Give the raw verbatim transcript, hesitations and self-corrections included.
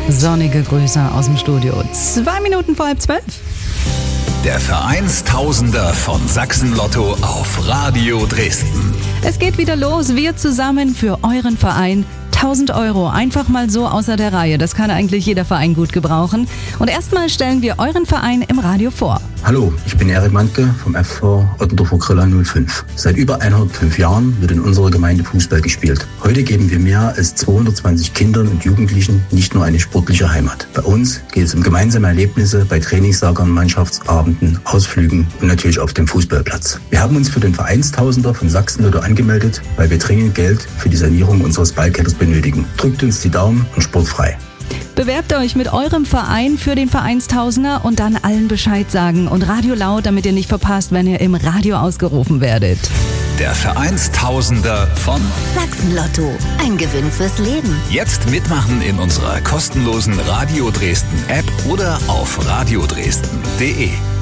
Sonnige Grüße aus dem Studio. Zwei Minuten vor halb zwölf. Der Vereinstausender von Sachsen-Lotto auf Radio Dresden. Es geht wieder los. Wir zusammen für euren Verein. tausend Euro, einfach mal so außer der Reihe. Das kann eigentlich jeder Verein gut gebrauchen. Und erstmal stellen wir euren Verein im Radio vor. Hallo, ich bin Erik Mantke vom F V Ottendorfer Griller null fünf. Seit über hundertfünf Jahren wird in unserer Gemeinde Fußball gespielt. Heute geben wir mehr als zweihundertzwanzig Kindern und Jugendlichen nicht nur eine sportliche Heimat. Bei uns geht es um gemeinsame Erlebnisse bei Trainingslagern, Mannschaftsabenden, Ausflügen und natürlich auf dem Fußballplatz. Wir haben uns für den Vereinstausender von Sachsen-Lotto angemeldet, weil wir dringend Geld für die Sanierung unseres Ballkellers benötigen. Drückt uns die Daumen und sportfrei. Bewerbt euch mit eurem Verein für den Vereinstausender und dann allen Bescheid sagen und Radio laut, damit ihr nicht verpasst, wenn ihr im Radio ausgerufen werdet. Der Vereinstausender von Sachsen-Lotto. Ein Gewinn fürs Leben. Jetzt mitmachen in unserer kostenlosen Radio Dresden App oder auf radiodresden punkt de.